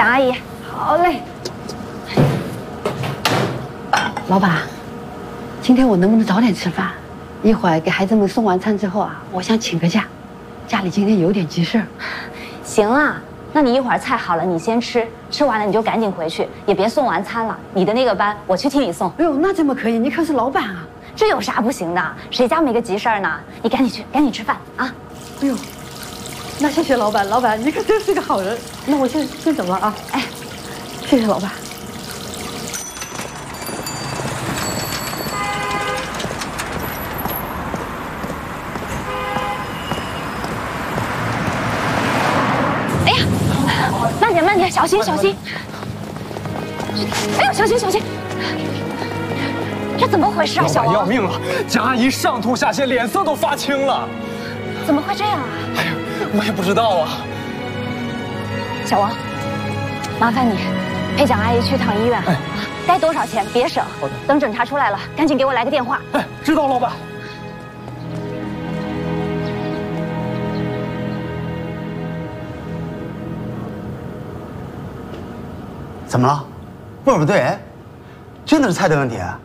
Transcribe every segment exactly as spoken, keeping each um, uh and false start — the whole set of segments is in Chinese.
蒋阿姨。 好嘞。老板，今天我能不能早点吃饭？一会儿给孩子们送完餐之后啊，我想请个假，家里今天有点急事儿。 行啊，那你一会儿菜好了，你先吃，吃完了你就赶紧回去，也别送完餐了。你的那个班我去替你送。 哎呦，那怎么可以？你可是老板啊！ 这有啥不行的？谁家没个急事儿呢？你赶紧去，赶紧吃饭啊！ 哎呦，那谢谢老板，老板你可真是个好人。那我先先走了啊！哎，谢谢老板。 哎呀，慢点慢点，小心小心！哎呦，小心小心！这怎么回事啊，小王？ 要命了！蒋阿姨上吐下泻，脸色都发青了。 怎么会这样啊？ 哎呀，我也不知道啊。 小王，麻烦你陪蒋阿姨去趟医院，哎、该多少钱别省。好的。等诊查出来了，赶紧给我来个电话。 哎，知道，老板。 怎么了？味儿不对？真的是菜的问题啊？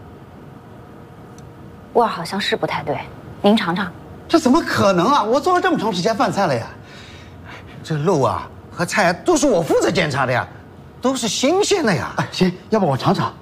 味儿好像是不太对，您尝尝。 这怎么可能啊！我做了这么长时间饭菜了呀，这肉啊和菜啊都是我负责检查的呀，都是新鲜的呀。哎，行，要不我尝尝。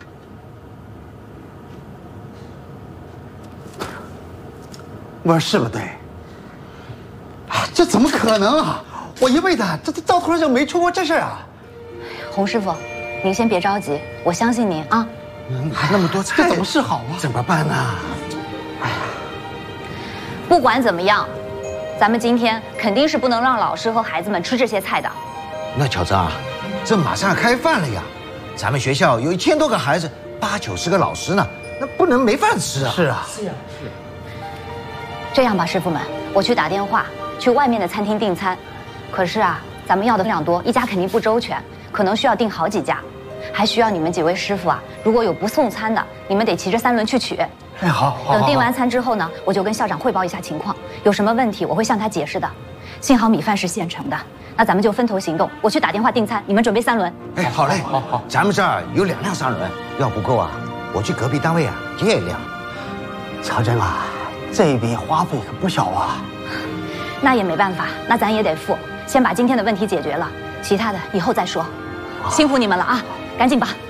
味儿是不对。啊，这怎么可能啊！我一辈子这这到头来就没出过这事儿啊。 洪师傅，您先别着急，我相信您啊。 还那么多菜， 这怎么是好啊？ 怎么办呢？哎呀， 不管怎么样，咱们今天肯定是不能让老师和孩子们吃这些菜的。 那巧子啊，这马上要开饭了呀，咱们学校有一千多个孩子，八九十个老师呢，那不能没饭吃啊。是啊， 是呀，是。 这样吧，师傅们，我去打电话去外面的餐厅订餐。可是啊，咱们要的分量多，一家肯定不周全，可能需要订好几家。还需要你们几位师傅啊，如果有不送餐的，你们得骑着三轮去取。 哎，好，好。 等订完餐之后呢，我就跟校长汇报一下情况，有什么问题我会向他解释的。幸好米饭是现成的，那咱们就分头行动。我去打电话订餐，你们准备三轮。 哎，好嘞，好好。咱们这儿有两辆三轮，要不够啊，我去隔壁单位啊借一辆。乔真啊，这一笔花费可不小啊。 那也没办法，那咱也得付。先把今天的问题解决了，其他的以后再说。辛苦你们了啊！赶紧吧。